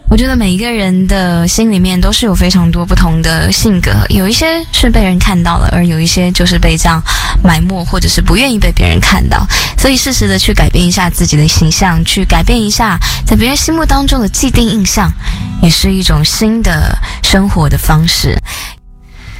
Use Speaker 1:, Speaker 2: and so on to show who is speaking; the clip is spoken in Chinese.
Speaker 1: 我觉得每一个人的心里面都是有非常多不同的性格，有一些是被人看到了，而有一些就是被这样埋没，或者是不愿意被别人看到。所以适时的去改变一下自己的形象，去改变一下在别人心目当中的既定印象，也是一种新的生活的方式。